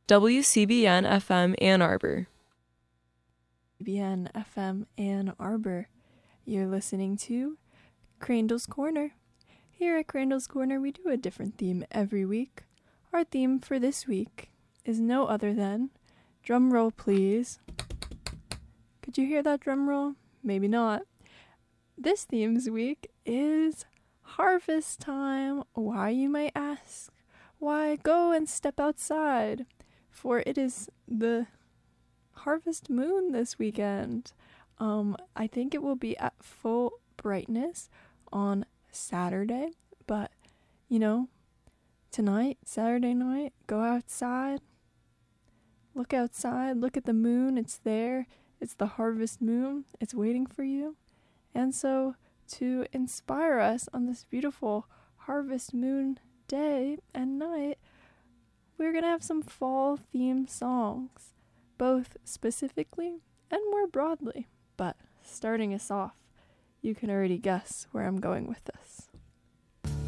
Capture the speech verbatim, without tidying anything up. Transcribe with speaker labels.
Speaker 1: W C B N F M Ann Arbor.
Speaker 2: C B N F M Ann Arbor. You're listening to Crandall's Corner. Here at Crandall's Corner, we do a different theme every week. Our theme for this week is no other than, drum roll please. Could you hear that drum roll? Maybe not. This theme's week is harvest time. Why, you might ask? Why, go and step outside, for it is the harvest moon this weekend. Um, I think it will be at full brightness on Saturday, but, you know, tonight, Saturday night, go outside, look outside, look at the moon, it's there, it's the harvest moon, it's waiting for you. And so, to inspire us on this beautiful harvest moon day and night, we're gonna have some fall themed songs, both specifically and more broadly. But starting us off, you can already guess where I'm going with this.